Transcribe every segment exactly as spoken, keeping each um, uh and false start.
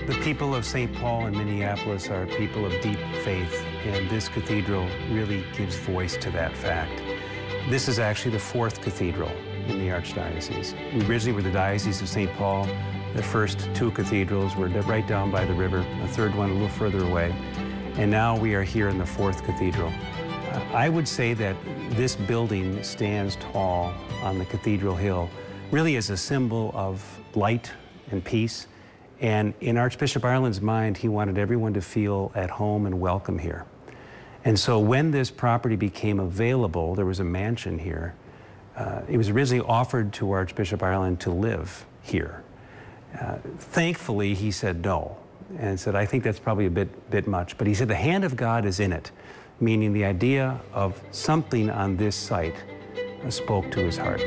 The people of Saint Paul and Minneapolis are people of deep faith, and this cathedral really gives voice to that fact. This is actually the fourth cathedral in the Archdiocese. We originally were the Diocese of Saint Paul. The first two cathedrals were right down by the river, the third one a little further away, and now we are here in the fourth cathedral. Uh, I would say that this building stands tall on the Cathedral Hill, really as a symbol of light and peace. And in Archbishop Ireland's mind, he wanted everyone to feel at home and welcome here. And so when this property became available, there was a mansion here. Uh, it was originally offered to Archbishop Ireland to live here. Uh, thankfully, he said no, and said, I think that's probably a bit, bit much. But he said the hand of God is in it, meaning the idea of something on this site uh, spoke to his heart.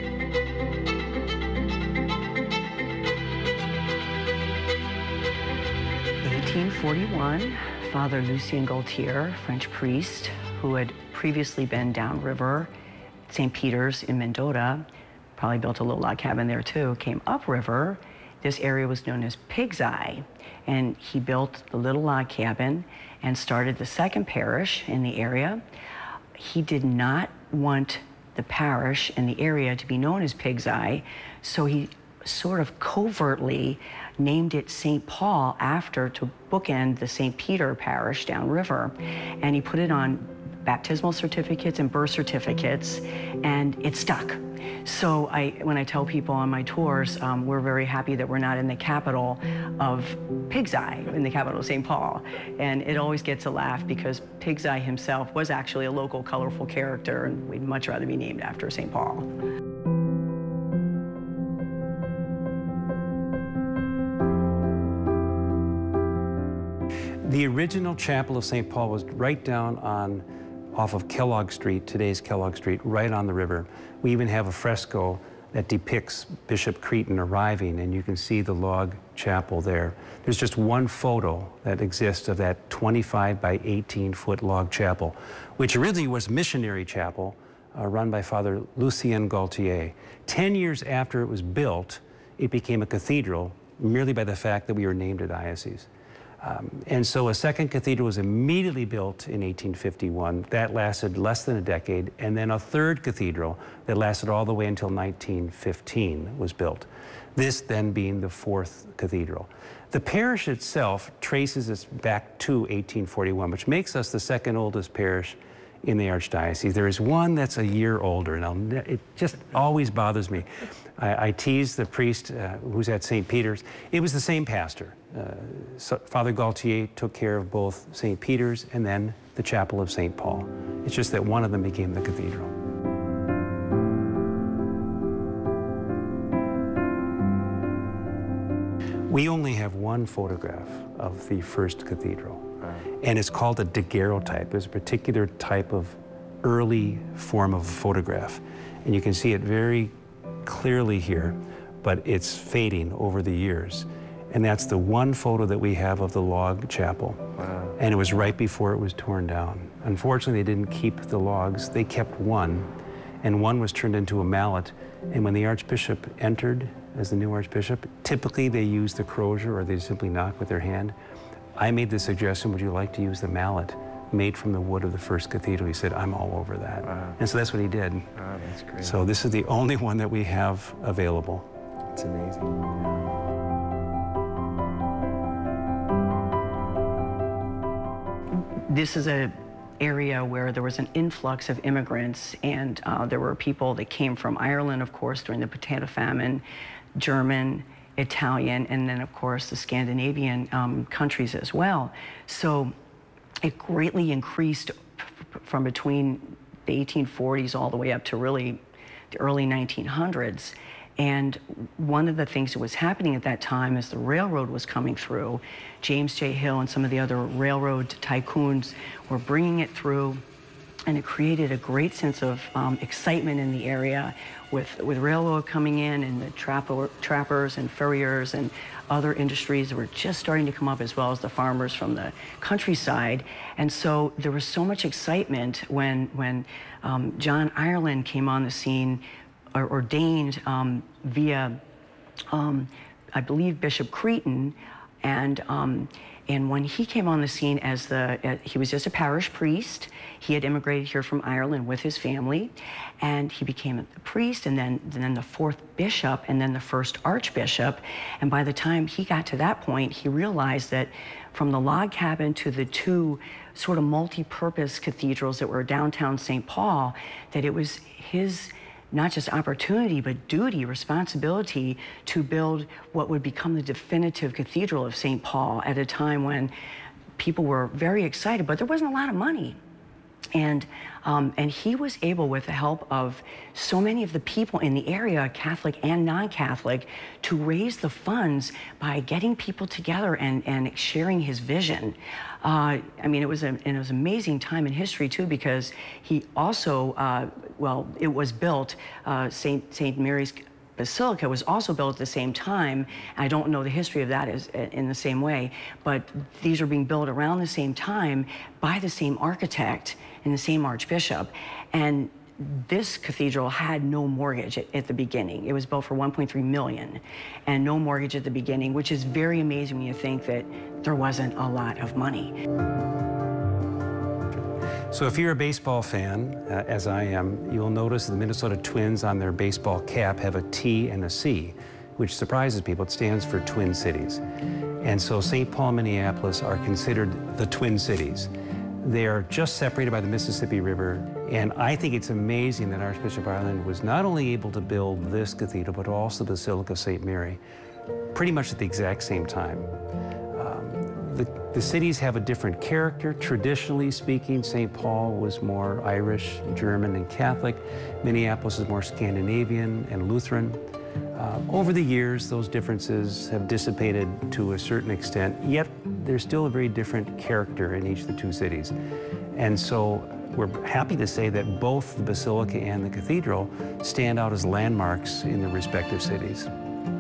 eighteen forty-one, Father Lucien Gaultier, French priest, who had previously been downriver at Saint Peter's in Mendota, probably built a little log cabin there too, came upriver. This area was known as Pig's Eye, and he built the little log cabin and started the second parish in the area. He did not want the parish and the area to be known as Pig's Eye, so he sort of covertly named it Saint Paul after to bookend the Saint Peter parish downriver. And he put it on baptismal certificates and birth certificates, and it stuck. So I, when I tell people on my tours, um, we're very happy that we're not in the capital of Pig's Eye, in the capital of Saint Paul. And it always gets a laugh because Pig's Eye himself was actually a local colorful character, and we'd much rather be named after Saint Paul. The original chapel of Saint Paul was right down on, off of Kellogg Street, today's Kellogg Street, right on the river. We even have a fresco that depicts Bishop Cretin arriving, and you can see the log chapel there. There's just one photo that exists of that twenty-five by eighteen foot log chapel, which originally was a missionary chapel uh, run by Father Lucien Gaultier. Ten years after it was built, it became a cathedral merely by the fact that we were named a diocese. Um, and so a second cathedral was immediately built in eighteen fifty-one. That lasted less than a decade. And then a third cathedral that lasted all the way until nineteen fifteen was built. This then being the fourth cathedral. The parish itself traces us back to eighteen forty-one, which makes us the second oldest parish in the Archdiocese. There is one that's a year older, and I'll, it just always bothers me. I, I tease the priest uh, who's at Saint Peter's. It was the same pastor. Uh, so Father Gaultier took care of both Saint Peter's and then the chapel of Saint Paul. It's just that one of them became the cathedral. We only have one photograph of the first cathedral, and it's called a daguerreotype. It's a particular type of early form of photograph, and you can see it very clearly here, but it's fading over the years. And that's the one photo that we have of the log chapel. Wow. And it was right before it was torn down. Unfortunately, they didn't keep the logs. They kept one, and one was turned into a mallet. And when the Archbishop entered as the new Archbishop, typically they use the crozier or they simply knock with their hand. I made the suggestion, would you like to use the mallet made from the wood of the first cathedral? He said, I'm all over that. Wow. And so that's what he did. Wow, that's great. So this is the only one that we have available. It's amazing. This is an area where there was an influx of immigrants, and uh, there were people that came from Ireland, of course, during the potato famine, German, Italian, and then, of course, the Scandinavian um, countries as well. So it greatly increased from between the eighteen forties all the way up to really the early nineteen hundreds. And one of the things that was happening at that time as the railroad was coming through, James J. Hill and some of the other railroad tycoons were bringing it through, and it created a great sense of um, excitement in the area with, with railroad coming in, and the trapper, trappers and furriers and other industries that were just starting to come up, as well as the farmers from the countryside. And so there was so much excitement when, when um, John Ireland came on the scene, ordained um, via, um, I believe, Bishop Cretin, And, um, and when he came on the scene as the, uh, he was just a parish priest. He had immigrated here from Ireland with his family, and he became a priest, and then, and then the fourth bishop, and then the first archbishop. And by the time he got to that point, he realized that from the log cabin to the two sort of multi-purpose cathedrals that were downtown Saint Paul, that it was his not just opportunity, but duty, responsibility to build what would become the definitive cathedral of Saint Paul at a time when people were very excited, but there wasn't a lot of money. And, um, and he was able, with the help of so many of the people in the area, Catholic and non-Catholic, to raise the funds by getting people together and, and sharing his vision. Uh, I mean, it was, a, and it was an amazing time in history, too, because he also, uh, well, it was built, uh, Saint Saint Mary's Basilica was also built at the same time. I don't know the history of that as, in the same way, but these are being built around the same time by the same architect and the same archbishop. And this cathedral had no mortgage at, at the beginning. It was built for one point three million and no mortgage at the beginning, which is very amazing when you think that there wasn't a lot of money. So if you're a baseball fan, uh, as I am, you'll notice the Minnesota Twins on their baseball cap have a T and a C, which surprises people. It stands for Twin Cities. And so Saint Paul and Minneapolis are considered the Twin Cities. They are just separated by the Mississippi River, and I think it's amazing that Archbishop Ireland was not only able to build this cathedral, but also the Basilica of Saint Mary, pretty much at the exact same time. Um, the, the cities have a different character. Traditionally speaking, Saint Paul was more Irish, German, and Catholic. Minneapolis is more Scandinavian and Lutheran. Uh, over the years, those differences have dissipated to a certain extent, yet there's still a very different character in each of the two cities. And so we're happy to say that both the Basilica and the Cathedral stand out as landmarks in their respective cities.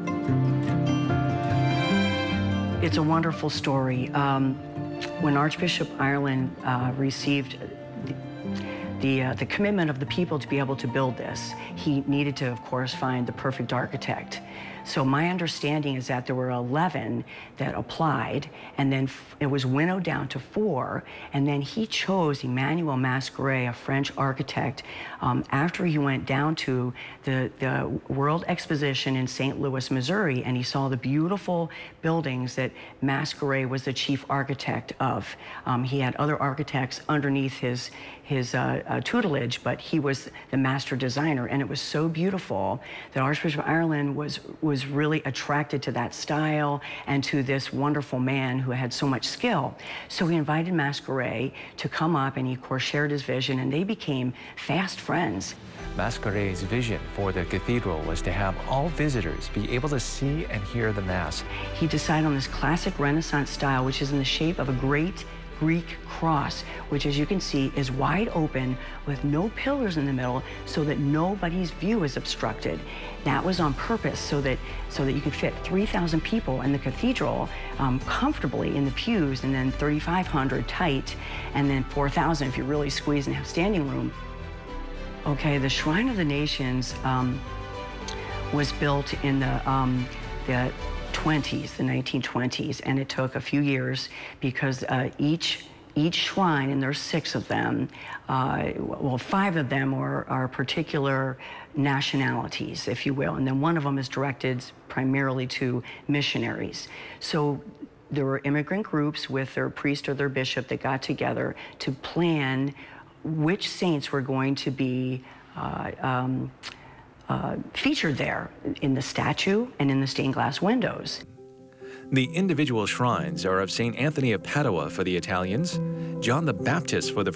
It's a wonderful story. Um, when Archbishop Ireland uh, received The, uh, the commitment of the people to be able to build this, he needed to, of course, find the perfect architect. So my understanding is that there were eleven that applied, and then f it was winnowed down to four, and then he chose Emmanuel Masqueret, a French architect, um, after he went down to the, the World Exposition in Saint Louis, Missouri, and he saw the beautiful buildings that Masqueret was the chief architect of. Um, he had other architects underneath his, his uh, uh, tutelage, but he was the master designer, and it was so beautiful that Archbishop Ireland was, was really attracted to that style and to this wonderful man who had so much skill. So he invited Masqueret to come up, and he, of course, shared his vision, and they became fast friends. Masqueret's vision for the cathedral was to have all visitors be able to see and hear the Mass. He decided on this classic Renaissance style, which is in the shape of a great Greek cross, which, as you can see, is wide open with no pillars in the middle so that nobody's view is obstructed. That was on purpose so that so that you could fit three thousand people in the cathedral um, comfortably in the pews, and then thirty-five hundred tight, and then four thousand if you really squeeze and have standing room. Okay, the Shrine of the Nations um, was built in the, um, the twenties, the nineteen twenties, and it took a few years because uh, each each shrine, and there's six of them, uh, well, five of them are, are particular nationalities, if you will, and then one of them is directed primarily to missionaries. So there were immigrant groups with their priest or their bishop that got together to plan which saints were going to be uh, um, Uh, featured there in the statue and in the stained glass windows. The individual shrines are of Saint Anthony of Padua for the Italians, John the Baptist for the